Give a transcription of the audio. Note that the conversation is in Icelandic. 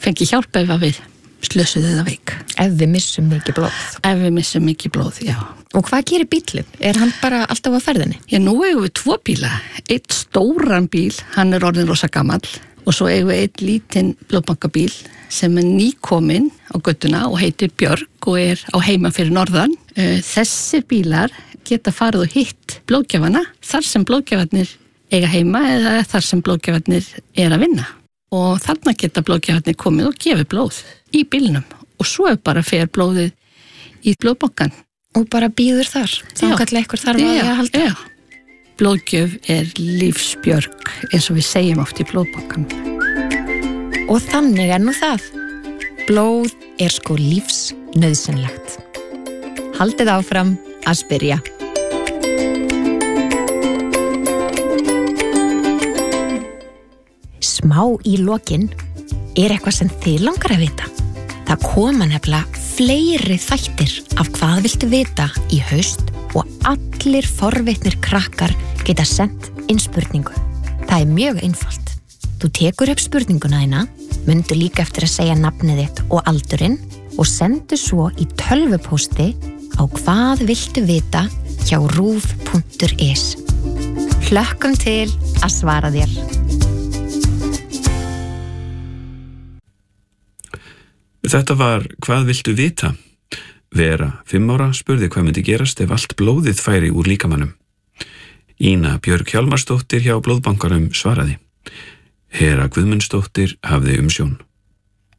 fengi hjálp ef við slösuðu eða veik. Ef við missum mikið blóð. Ef við missum mikið blóð, já. Og hvað gerir bíllinn? Er hann bara alltaf á ferðinni? Já, nú eigum við 2 bíla. Einn stóran bíl, hann orðinn rosa gamall, og svo eigum við einn lítinn blóðbankabíl sem nýkominn á göttuna og heitir Björg og á heima fyrir norðan. Þessir bílar geta farið og hitt blóðgjafana þar sem blóðgjafarnir eiga heima eða þar sem blóðgjafarnir að vinna. Og þarna geta blóðgjafarnir komið og gefið blóð í bílnum og svo bara fer blóðið í blóðbankan. Og bara bíður þar, þangað til eitthvað þarf að halda. Já. Blóðgjöf lífsbjörg eins og við segjum oft í blóðbankan. Og þannig nú það. Blóð sko lífsnauðsynlegt. Haldið áfram að spyrja. Smá í lokin eitthvað sem þið langar að vita. Það koma nefnilega fleiri þættir af hvað viltu vita í haust og allir forvitnir krakkar geta sent inn spurningu. Það mjög einfalt. Þú tekur upp spurninguna þína, mundu líka eftir að segja nafnið þitt og aldurinn og sendu svo í tölvupósti á hvað viltu vita hjá ruv.is. Hlökkum til að svara þér. Þetta var Hvað viltu vita? Vera 5 ára spurði hvað myndi gerast ef allt blóðið færi úr líkamannum. Ína Björg Hjálmarsdóttir hjá Blóðbankanum svaraði. Hera Guðmundsdóttir hafði umsjón.